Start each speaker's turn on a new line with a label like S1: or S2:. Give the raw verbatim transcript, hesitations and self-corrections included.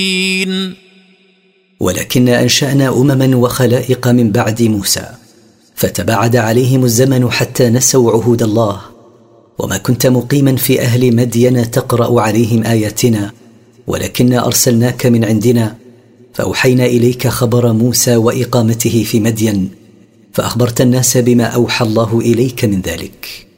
S1: ولكن أنشأنا أمما وخلائق من بعد موسى، فتباعد عليهم الزمن حتى نسوا عهود الله. وما كنت مقيما في أهل مدين تقرأ عليهم آياتنا، ولكننا أرسلناك من عندنا، فأوحينا إليك خبر موسى وإقامته في مدين، فأخبرت الناس بما أوحى الله إليك من ذلك.